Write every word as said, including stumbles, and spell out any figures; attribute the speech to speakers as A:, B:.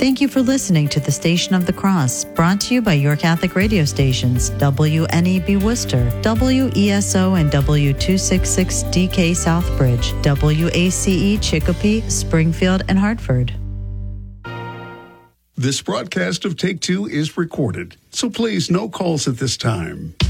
A: Thank you for listening to the Station of the Cross, brought to you by your Catholic radio stations, W N E B Worcester, W E S O and W two sixty-six D K Southbridge, W A C E Chicopee, Springfield, and Hartford.
B: This broadcast of Take Two is recorded, so please no calls at this time.